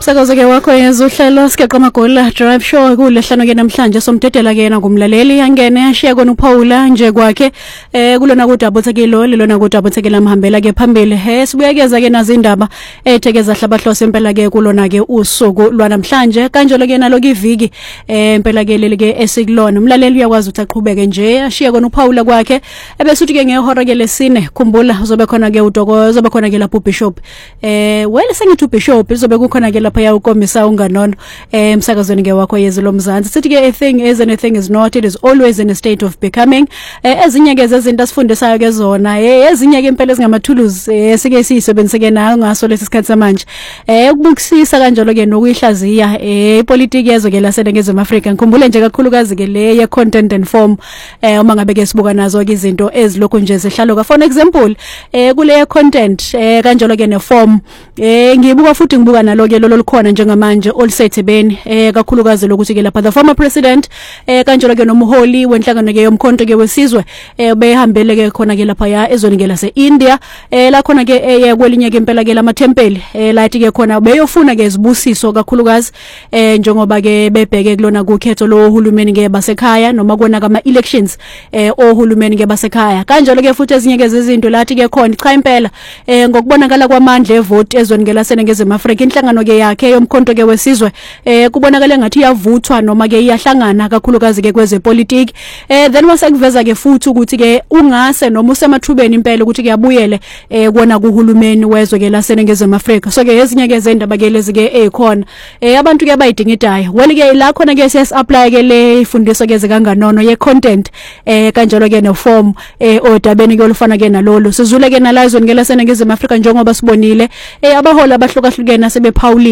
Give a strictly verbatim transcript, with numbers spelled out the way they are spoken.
Umsakazo ke wakho yezuhlelo sikeqa magoli drive show kulehlano ke namhlanje somdedela ke yena ngumlaleli angene ashiya kona uPaula nje kwakhe eh kulona kudabuthekelo lelona kudabuthekela amhambela ke phambili he sibuyekeza ke nazo indaba ethekeza hlabahlose impela ke kulona ke usuku lwanamhlanje kanjalo ke nalo kiviki eh impela ke leli ke esikulona umlaleli uyakwazi ukuthi aqhubeke nje ashiya kona uPaula kwakhe ebese uthi ke ngehora ke lesine khumbula uzobe khona ke udoko uzobe khona ke lapho Bishop eh well sengithi uBishop uzobe kukhona ke lapha ya ukomisa unganono eh emsakazweni ke wakho yezilo mzansi sithi ke a thing is and a thing is not, it is always in a state of becoming. eh ezinye ke zezinto asifundisayo ke zona eh ezinye ke impela ezingama tools eh sike sisebenzise ke nayo ngaso lesikhathi samanje eh ukubukisisa kanjalo ke nokuyihlaziya eh ipolitiki yezo ke laseNingizimu Afrika ngikhumbule nje kakhulukazi ke le ye content and form eh uma ngabe ke sibuka nazo ke izinto ezilokho nje zihlaluka for example eh kule content eh kanjalo ke ne form eh ngibuka futhi ngibuka nalo ke lolo likhona njengamanje olisethebeni eh kakhulukazi lokuthi ke lapha the former president eh kanjalo ke nomholi wenhlangano ke yomkhonto ke wesizwe eh behambele ke khona ke lapha ya ezweni ke lase India eh la khona ke eh kwelinye ke impela ke lamathempeli eh lathi ke khona beyofuna ke izibusiso kakhulukazi eh njengoba ke bebheke kulona kukhetho lo hulumeni ke basekhaya noma kona kama elections eh ohulumeni ke basekhaya kanjalo ke futhi ezinye ke zezinto lathi ke khona cha impela eh ngokubonakala kwamandla evote ezweni ke laseNingizimu Afrika inhlangano ke yakhe yomkhonto ke wesizwe eh kubonakala ngathi iyavuthwa noma ke iyahlangana kakhulukazi ke kwezepolitiki eh then wasekuveza ke futhi ukuthi ke ungase noma usemathubeni impela ukuthi ke yabuyele eh kona kuhulumeni wezwe ke laseNingizimu Afrika so ke ezinye ke zendaba ke lezi ke ekhona eh abantu ke bayidingidayo weli ke la khona ke siyas apply ke le ifundiso ke zikanganono ye content eh kanjalo ke no form eh odabeni ke olufana ke nalolo sizule ke nalazweni ke laseNingizimu Afrika njengoba sibonile eh abahola abahlukahlukene sebephawuli